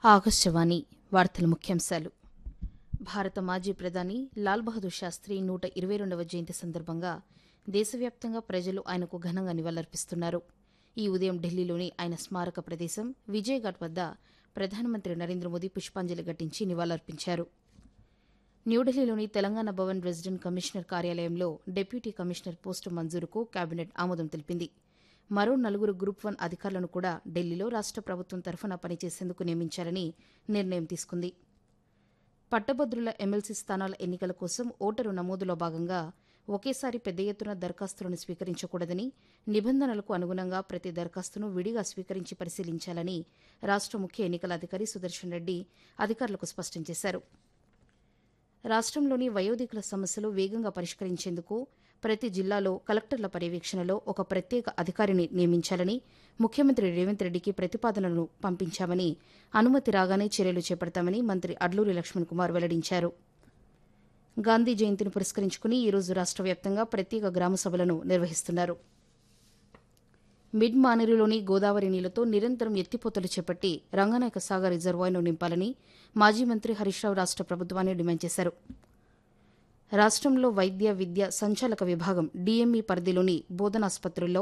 ఆకాశవాణి వార్తల ముఖ్యాంశాలు. భారత మాజీ ప్రధాని లాల్ బహదూర్ శాస్త్రి 122వ జయంతి సందర్భంగా దేశవ్యాప్తంగా ప్రజలు ఆయనకు ఘనంగా నివాళులర్పిస్తున్నారు. ఈ ఉదయం ఢిల్లీలోని ఆయన స్మారక ప్రదేశం విజయఘాట్ వద్ద ప్రధానమంత్రి నరేంద్ర మోదీ పుష్పాంజలి ఘటించి నివాళులర్పించారు. న్యూఢిల్లీలోని తెలంగాణ భవన్ రెసిడెంట్ కమిషనర్ కార్యాలయంలో డిప్యూటీ కమిషనర్ పోస్టు మంజూరుకు కేబినెట్ ఆమోదం తెలిపింది. మరో 4 గ్రూప్ 1 అధికారులను కూడా ఢిల్లీలో రాష్ట్ర ప్రభుత్వం తరఫున పనిచేసేందుకు నియమించాలని నిర్ణయం తీసుకుంది. పట్టభద్రుల ఎమ్మెల్సీ స్థానాల ఎన్నికల కోసం ఓటరు నమోదులో భాగంగా ఒకేసారి పెద్ద ఎత్తున దరఖాస్తులను స్వీకరించకూడదని, నిబంధనలకు అనుగుణంగా ప్రతి దరఖాస్తును విడిగా స్వీకరించి పరిశీలించాలని రాష్ట్ర ముఖ్య ఎన్నికల అధికారి సుదర్శన్ రెడ్డి అధికారులకు స్పష్టం చేశారు. రాష్ట్రంలోని వయోధికుల సమస్యలు వేగంగా పరిష్కరించేందుకు ప్రతి జిల్లాలో కలెక్టర్ల పర్యవేక్షణలో ఒక ప్రత్యేక అధికారిని నియమించాలని ముఖ్యమంత్రి రేవంత్ రెడ్డికి ప్రతిపాదనలను పంపించామని, అనుమతి రాగానే చర్యలు చేపడతామని మంత్రి అడ్లూరి లక్ష్మణ్ కుమార్ వెల్లడించారు. గాంధీ జయంతిని పురస్కరించుకుని ఈరోజు రాష్ట్ర వ్యాప్తంగా ప్రత్యేక గ్రామ సభలను నిర్వహిస్తున్నారు. మిడ్ మానేరులోని గోదావరి నీళ్లతో నిరంతరం ఎత్తిపోతలు చేపట్టి రంగనాయక సాగర్ రిజర్వాయర్ను నింపాలని మాజీ మంత్రి హరీష్ రావు రాష్ట్ర ప్రభుత్వాన్ని డిమాండ్ చేశారు. రాష్ట్రంలో వైద్య విద్య సంచాలక విభాగం డీఎంఈ పరిధిలోని బోధనాసుపత్రుల్లో